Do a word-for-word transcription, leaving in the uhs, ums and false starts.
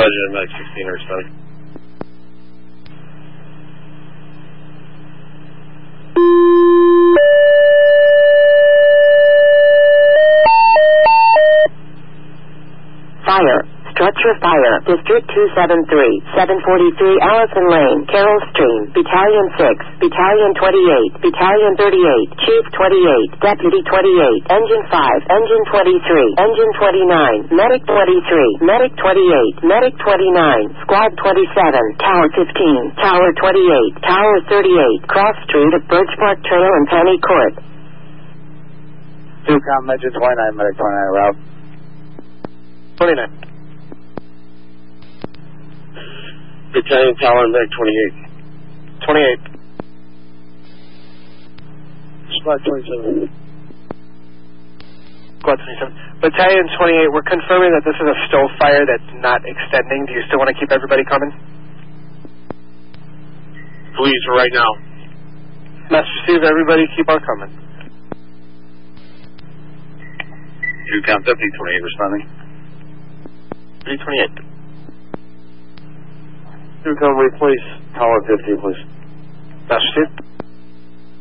Roger, Max sixteen or something. Fire. Structure fire. District two seven three, seven forty-three Allison Lane, Carroll Stream, Battalion six, Battalion twenty-eight, Battalion thirty-eight, Chief twenty-eight, Deputy twenty-eight, Engine five, Engine twenty-three, Engine twenty-nine, Medic twenty-three, Medic twenty-eight, Medic twenty-nine, Squad twenty-seven, Tower fifteen, Tower twenty-eight, Tower thirty-eight, Cross Street at Birch Park Trail and Penny Court. two com, Engine twenty-nine, Medic twenty-nine, route. twenty-nine. Battalion Tower and Medic twenty-eight. twenty-eight. Squad twenty-seven. Squad twenty-seven. Battalion twenty-eight, we're confirming that this is a stove fire that's not extending. Do you still want to keep everybody coming? Please, for right now. Master Steve, everybody keep on coming. two com, Deputy twenty-eight responding. three twenty-eight. two com, replace Tower fifty, please. Master Steve?